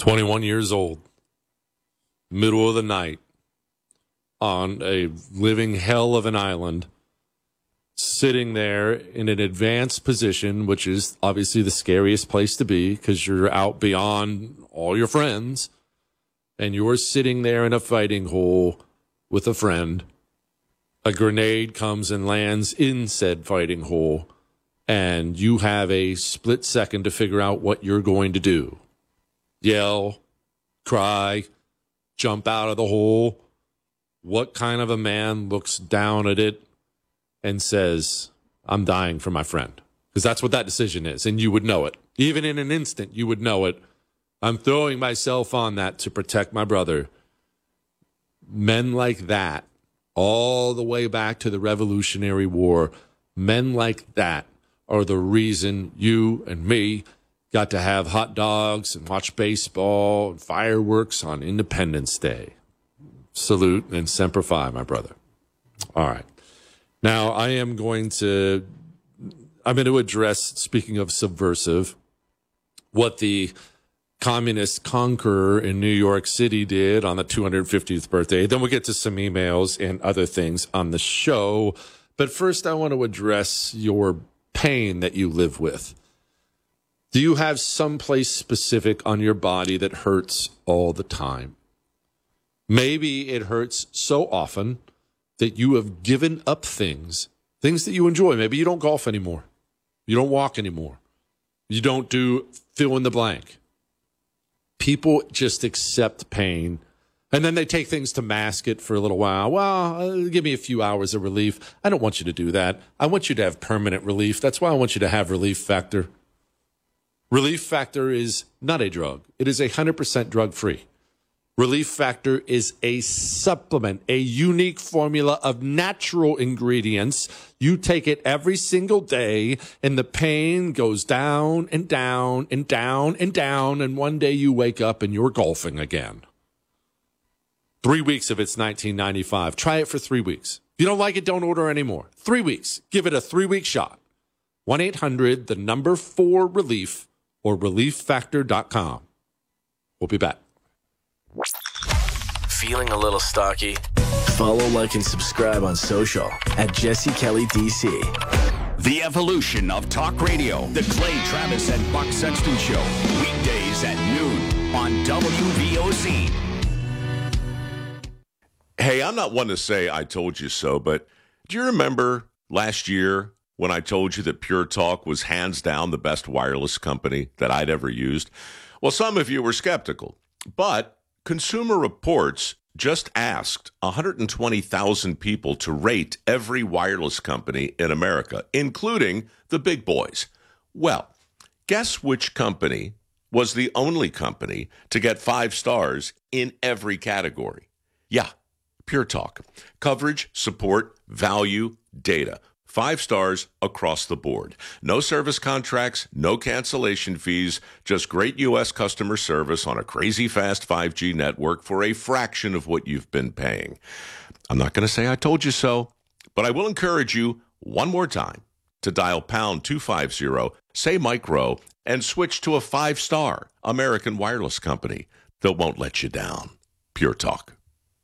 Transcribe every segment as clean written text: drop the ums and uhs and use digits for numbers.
21 years old, middle of the night, on a living hell of an island, sitting there in an advanced position, which is obviously the scariest place to be because you're out beyond all your friends, and you're sitting there in a fighting hole with a friend. A grenade comes and lands in said fighting hole, and you have a split second to figure out what you're going to do. Yell, cry, jump out of the hole. What kind of a man looks down at it and says, I'm dying for my friend? Because that's what that decision is, and you would know it. Even in an instant, you would know it. I'm throwing myself on that to protect my brother. Men like that, all the way back to the Revolutionary War, men like that are the reason you and me got to have hot dogs and watch baseball and fireworks on Independence Day. Salute and Semper Fi, my brother. All right. Now, I'm going to address, speaking of subversive, what the communist conqueror in New York City did on the 250th birthday. Then we'll get to some emails and other things on the show. But first, I want to address your pain that you live with. Do you have some place specific on your body that hurts all the time? Maybe it hurts so often that you have given up things that you enjoy. Maybe you don't golf anymore. You don't walk anymore. You don't do fill in the blank. People just accept pain, and then they take things to mask it for a little while. Well, give me a few hours of relief. I don't want you to do that. I want you to have permanent relief. That's why I want you to have Relief Factor. Relief Factor is not a drug. It is 100% drug-free. Relief Factor is a supplement, a unique formula of natural ingredients. You take it every single day, and the pain goes down and down and down and down, and one day you wake up and you're golfing again. 3 weeks of it's $19.95. Try it for 3 weeks. If you don't like it, don't order anymore. 3 weeks. Give it a 3-week shot. 1-800-4-RELIEF or relieffactor.com. We'll be back. Feeling a little stocky? Follow, like, and subscribe on social at Jesse Kelly DC. The evolution of talk radio. The Clay Travis and Buck Sexton Show. Weekdays at noon on WVOC. Hey, I'm not one to say I told you so, but do you remember last year when I told you that Pure Talk was hands down the best wireless company that I'd ever used? Well, some of you were skeptical, but Consumer Reports just asked 120,000 people to rate every wireless company in America, including the big boys. Well, guess which company was the only company to get 5 stars in every category? Yeah, Pure Talk. Coverage, support, value, data. 5 stars across the board. No service contracts, no cancellation fees, just great U.S. customer service on a crazy fast 5G network for a fraction of what you've been paying. I'm not going to say I told you so, but I will encourage you one more time to dial pound 250, say micro, and switch to a 5-star American wireless company that won't let you down. Pure Talk.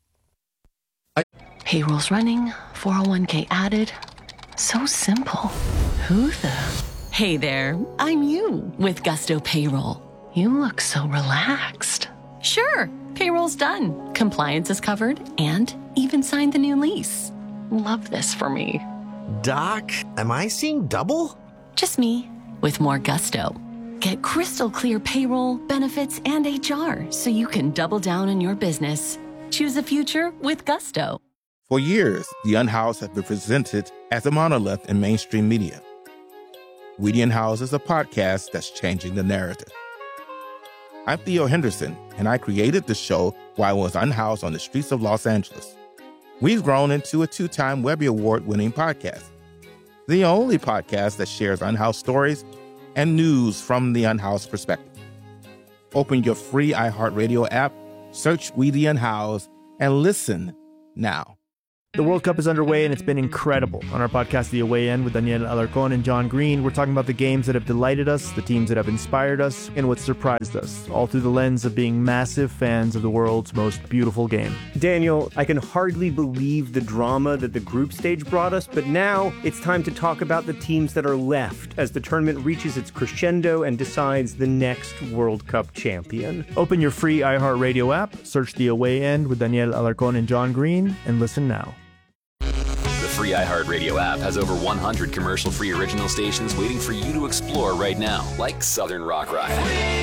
Payroll's running, 401k added. So simple. Who the? Hey there, I'm you with Gusto Payroll. You look so relaxed. Sure, payroll's done. Compliance is covered and even signed the new lease. Love this for me. Doc, am I seeing double? Just me with more Gusto. Get crystal clear payroll, benefits, and HR so you can double down in your business. Choose a future with Gusto. For years, The Unhoused has been presented as a monolith in mainstream media. We the Unhoused is a podcast that's changing the narrative. I'm Theo Henderson, and I created the show while I was unhoused on the streets of Los Angeles. We've grown into a 2-time Webby Award-winning podcast, the only podcast that shares unhoused stories and news from the unhoused perspective. Open your free iHeartRadio app, search We the Unhoused, and listen now. The World Cup is underway, and it's been incredible. On our podcast, The Away End, with Daniel Alarcón and John Green, we're talking about the games that have delighted us, the teams that have inspired us, and what surprised us, all through the lens of being massive fans of the world's most beautiful game. Daniel, I can hardly believe the drama that the group stage brought us, but now it's time to talk about the teams that are left as the tournament reaches its crescendo and decides the next World Cup champion. Open your free iHeartRadio app, search The Away End with Daniel Alarcón and John Green, and listen now. The free iHeartRadio app has over 100 commercial-free original stations waiting for you to explore right now, like Southern Rock Ride.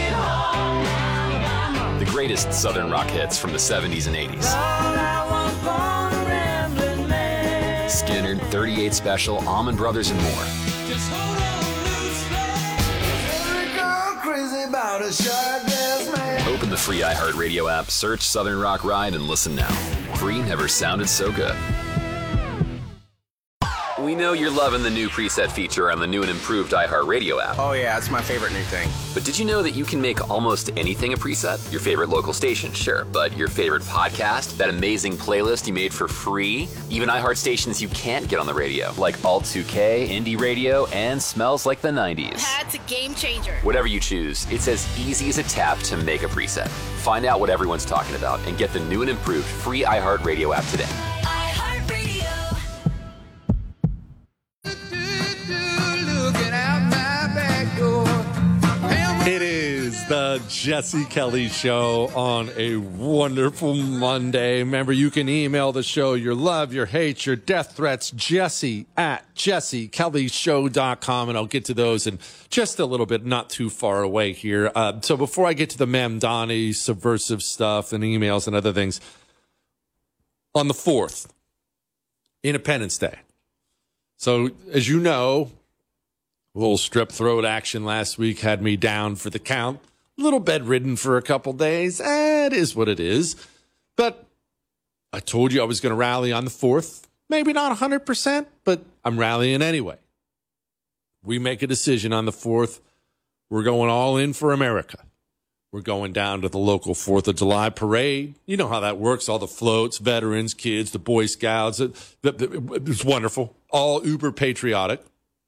The greatest Southern rock hits from the 70s and 80s. Skinner, 38 Special, Allman Brothers, and more. Open the free iHeartRadio app, search Southern Rock Ride, and listen now. Free never sounded so good. We know you're loving the new preset feature on the new and improved iHeartRadio app. Oh yeah, it's my favorite new thing. But did you know that you can make almost anything a preset? Your favorite local station, sure, but your favorite podcast, that amazing playlist you made for free, even iHeart stations you can't get on the radio, like Alt 2K, Indie Radio, and Smells Like the 90s. That's a game changer. Whatever you choose, it's as easy as a tap to make a preset. Find out what everyone's talking about and get the new and improved free iHeartRadio app today. It is the Jesse Kelly Show on a wonderful Monday. Remember, you can email the show your love, your hate, your death threats, jesse@jessekellyshow.com, and I'll get to those in just a little bit, not too far away here. So before I get to the Mamdani subversive stuff and emails and other things, on the 4th, Independence Day. So, as you know, a little strep throat action last week had me down for the count. A little bedridden for a couple days. It is what it is. But I told you I was going to rally on the 4th. Maybe not 100%, but I'm rallying anyway. We make a decision on the 4th. We're going all in for America. We're going down to the local 4th of July parade. You know how that works. All the floats, veterans, kids, the Boy Scouts. It's wonderful. All uber patriotic.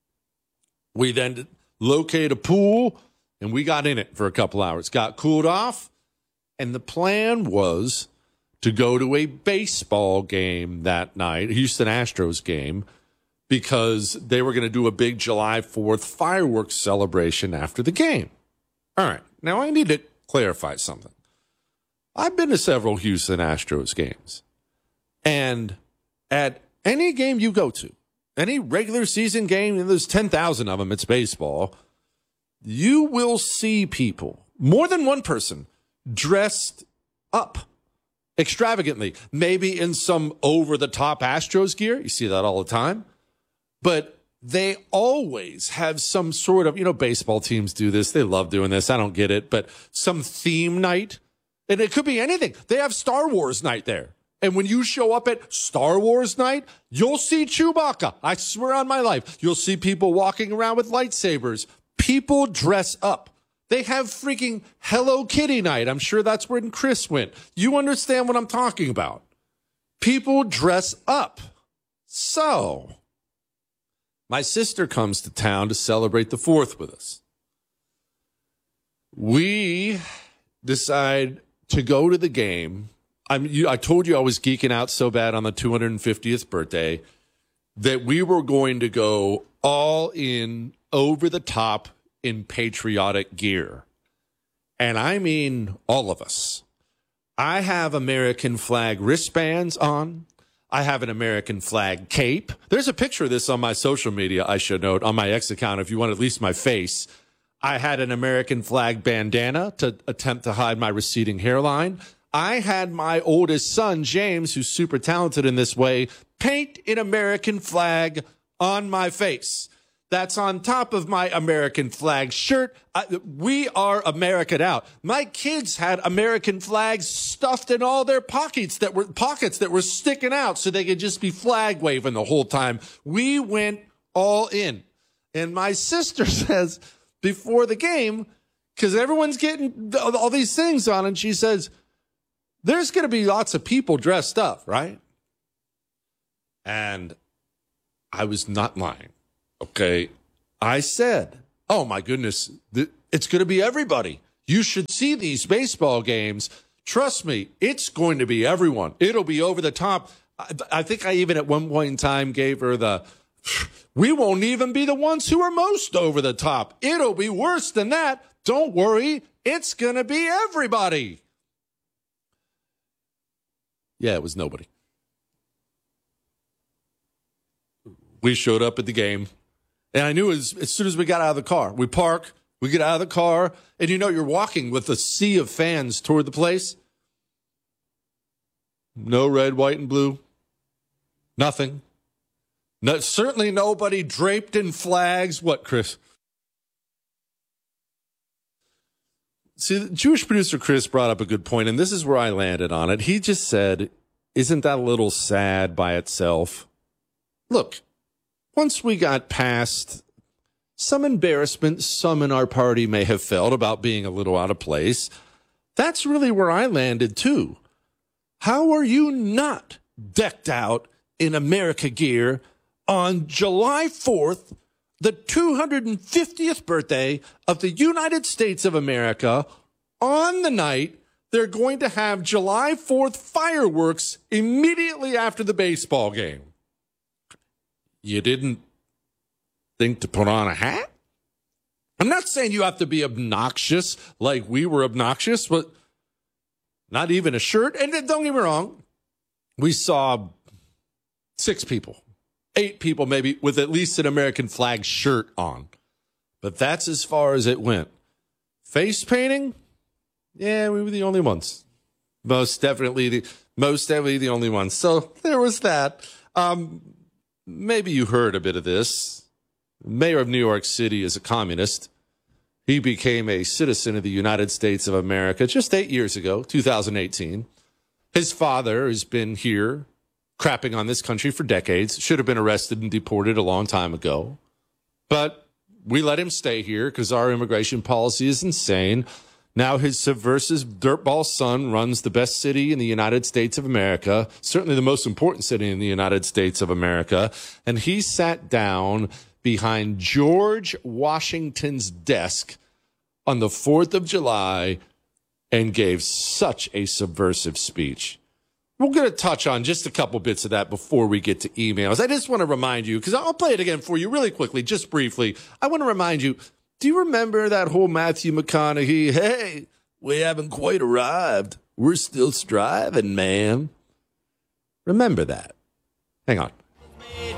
We then locate a pool, and we got in it for a couple hours. Got cooled off, and the plan was to go to a baseball game that night, a Houston Astros game, because they were going to do a big July 4th fireworks celebration after the game. All right, now I need to clarify something. I've been to several Houston Astros games, and at any game you go to, any regular season game, and there's 10,000 of them, it's baseball, you will see people, more than one person, dressed up extravagantly, maybe in some over-the-top Astros gear. You see that all the time. But they always have some sort of, baseball teams do this. They love doing this. I don't get it. But some theme night, and it could be anything. They have Star Wars night there. And when you show up at Star Wars night, you'll see Chewbacca. I swear on my life. You'll see people walking around with lightsabers. People dress up. They have freaking Hello Kitty night. I'm sure that's where Chris went. You understand what I'm talking about. People dress up. So, my sister comes to town to celebrate the 4th with us. We decide to go to the game. I told you I was geeking out so bad on the 250th birthday that we were going to go all in, over the top, in patriotic gear. And I mean all of us. I have American flag wristbands on. I have an American flag cape. There's a picture of this on my social media, I should note, on my X account, if you want at least my face. I had an American flag bandana to attempt to hide my receding hairline. I had my oldest son, James, who's super talented in this way, paint an American flag on my face. That's on top of my American flag shirt. We are American out. My kids had American flags stuffed in all their pockets that were sticking out so they could just be flag waving the whole time. We went all in. And my sister says before the game, because everyone's getting all these things on, and she says, there's going to be lots of people dressed up, right? And I was not lying. Okay. I said, oh my goodness, it's going to be everybody. You should see these baseball games. Trust me, it's going to be everyone. It'll be over the top. I think I even at one point in time gave her we won't even be the ones who are most over the top. It'll be worse than that. Don't worry. It's going to be everybody. Yeah, it was nobody. We showed up at the game, and I knew as soon as we got out of the car, we park, we get out of the car, and you're walking with a sea of fans toward the place. No red, white, and blue. Nothing. No, certainly nobody draped in flags. What, Chris? See, the Jewish producer Chris brought up a good point, and this is where I landed on it. He just said, isn't that a little sad by itself? Look, once we got past some embarrassment some in our party may have felt about being a little out of place, that's really where I landed too. How are you not decked out in America gear on July 4th, the 250th birthday of the United States of America, on the night they're going to have July 4th fireworks immediately after the baseball game? You didn't think to put on a hat? I'm not saying you have to be obnoxious like we were obnoxious, but not even a shirt. And don't get me wrong, we saw 6 people, 8 people maybe with at least an American flag shirt on. But that's as far as it went. Face painting? Yeah, we were the only ones. Most definitely the only ones. So there was that. Maybe you heard a bit of this. Mayor of New York City is a communist. He became a citizen of the United States of America just 8 years ago, 2018. His father has been here crapping on this country for decades, should have been arrested and deported a long time ago. But we let him stay here because our immigration policy is insane. Now his subversive dirtball son runs the best city in the United States of America, certainly the most important city in the United States of America. And he sat down behind George Washington's desk on the 4th of July and gave such a subversive speech. We're going to touch on just a couple bits of that before we get to emails. I just want to remind you, because I'll play it again for you really quickly, just briefly. I want to remind you, do you remember that whole Matthew McConaughey, hey, we haven't quite arrived. We're still striving, man. Remember that. Hang on.